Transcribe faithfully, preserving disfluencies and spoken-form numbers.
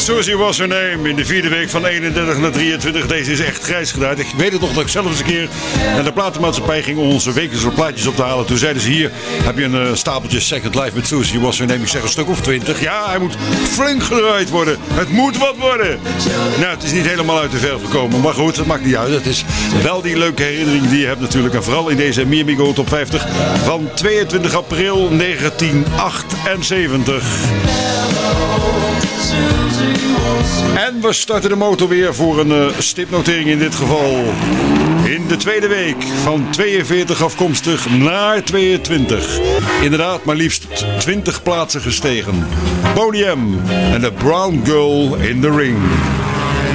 Susie Was Her Name in de vierde week van eenendertig naar drieëntwintig. Deze is echt grijs gedraaid. Ik weet het nog dat ik zelf eens een keer naar de platenmaatschappij ging om onze wekelijkse plaatjes op te halen. Toen zeiden ze hier, heb je een uh, stapeltje Second Life met Susie Was Her Name. Ik zeg een stuk of twintig. Ja, hij moet flink gedraaid worden. Het moet wat worden. Nou, het is niet helemaal uit de verf gekomen. Maar goed, dat maakt niet uit. Het is wel die leuke herinnering die je hebt natuurlijk. En vooral in deze Mi Amigo Top vijftig van tweeëntwintig april negentien achtenzeventig. En we starten de motor weer voor een uh, stipnotering in dit geval. In de tweede week van tweeënveertig afkomstig naar tweeëntwintig. Inderdaad, maar liefst twintig plaatsen gestegen. Boney M en The Brown Girl in the Ring.